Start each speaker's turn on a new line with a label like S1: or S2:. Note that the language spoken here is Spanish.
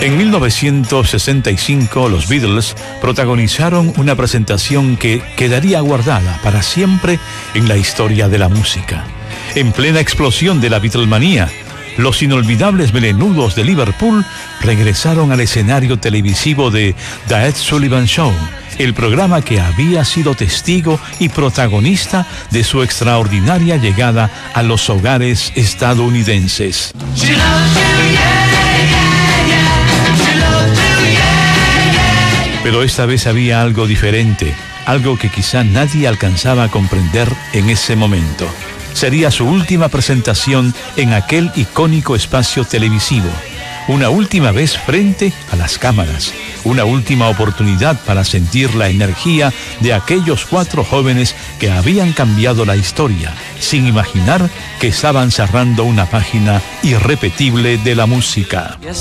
S1: En 1965, los Beatles protagonizaron una presentación que quedaría guardada para siempre en la historia de la música. En plena explosión de la Beatlemanía, los inolvidables melenudos de Liverpool regresaron al escenario televisivo de The Ed Sullivan Show, el programa que había sido testigo y protagonista de su extraordinaria llegada a los hogares estadounidenses. Pero esta vez había algo diferente, algo que quizá nadie alcanzaba a comprender en ese momento. Sería su última presentación en aquel icónico espacio televisivo. Una última vez frente a las cámaras. Una última oportunidad para sentir la energía de aquellos 4 jóvenes que habían cambiado la historia, sin imaginar que estaban cerrando una página irrepetible de la música.